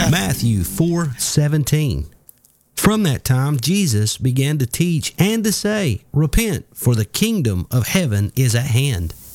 Matthew 4:17. From that time, Jesus began to teach and to say, "Repent, for the kingdom of heaven is at hand."